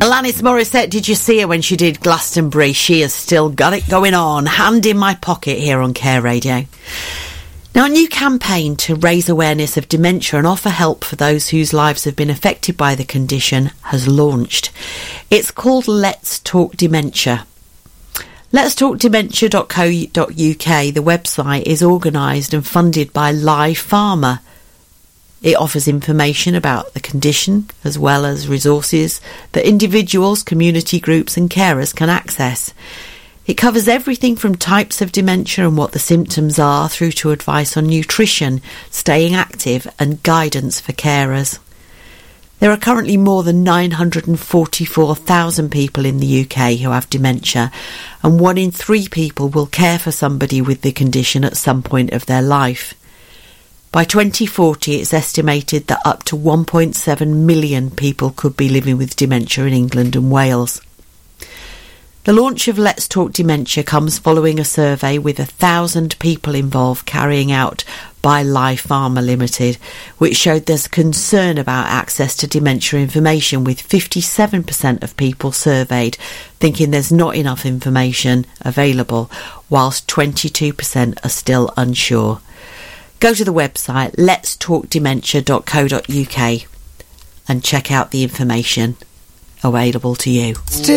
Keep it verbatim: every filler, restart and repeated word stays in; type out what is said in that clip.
Alanis Morissette, did you see her when she did Glastonbury? She has still got it going on. Hand in my pocket here on Care Radio. Now, a new campaign to raise awareness of dementia and offer help for those whose lives have been affected by the condition has launched. It's called Let's Talk Dementia. Let's Talk Dementia dot co dot uk, the website, is organised and funded by Live Pharma. It offers information about the condition as well as resources that individuals, community groups and carers can access. It covers everything from types of dementia and what the symptoms are through to advice on nutrition, staying active and guidance for carers. There are currently more than nine hundred forty-four thousand people in the U K who have dementia, and one in three people will care for somebody with the condition at some point of their life. By twenty forty, it's estimated that up to one point seven million people could be living with dementia in England and Wales. The launch of Let's Talk Dementia comes following a survey with a thousand people involved carrying out by Live Pharma Limited, which showed there's concern about access to dementia information, with fifty-seven percent of people surveyed thinking there's not enough information available, whilst twenty-two percent are still unsure. Go to the website Let's Talk Dementia dot co dot uk and check out the information available to you.